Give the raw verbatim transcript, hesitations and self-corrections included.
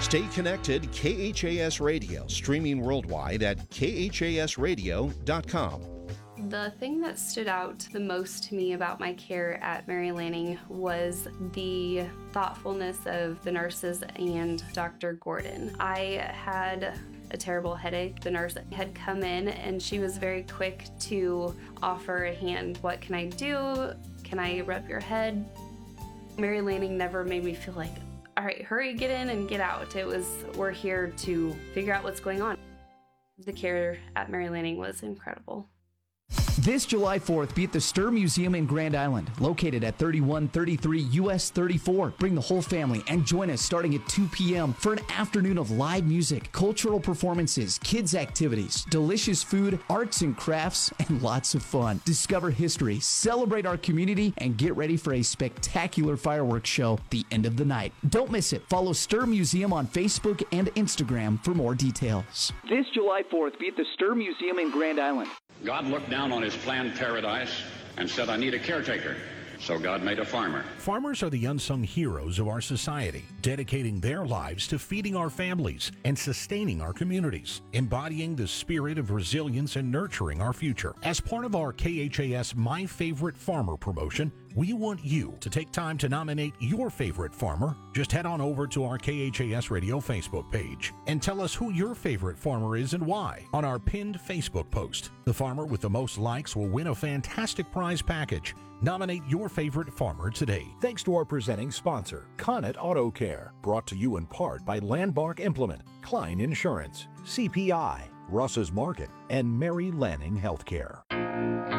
Stay connected, K H A S Radio, streaming worldwide at K H A S radio dot com. The thing that stood out the most to me about my care at Mary Lanning was the thoughtfulness of the nurses and Doctor Gordon. I had a terrible headache. The nurse had come in and she was very quick to offer a hand. What can I do? Can I rub your head? Mary Lanning never made me feel like, all right, hurry, get in and get out. It was, we're here to figure out what's going on. The care at Mary Lanning was incredible. This July fourth, be at the Stir Museum in Grand Island, located at thirty-one thirty-three U S thirty-four. Bring the whole family and join us starting at two p.m. for an afternoon of live music, cultural performances, kids activities, delicious food, arts and crafts, and lots of fun. Discover history, celebrate our community, and get ready for a spectacular fireworks show at the end of the night. Don't miss it. Follow Stir Museum on Facebook and Instagram for more details. This July fourth, be at the Stir Museum in Grand Island. God looked down on his planned paradise and said, I need a caretaker. So God made a farmer. Farmers are the unsung heroes of our society, dedicating their lives to feeding our families and sustaining our communities, embodying the spirit of resilience and nurturing our future. As part of our K H A S My Favorite Farmer promotion, we want you to take time to nominate your favorite farmer. Just head on over to our K H A S Radio Facebook page and tell us who your favorite farmer is and why on our pinned Facebook post. The farmer with the most likes will win a fantastic prize package. Nominate your favorite farmer today. Thanks to our presenting sponsor, Connet Auto Care, brought to you in part by Landmark Implement, Klein Insurance, C P I, Russ's Market, and Mary Lanning Healthcare.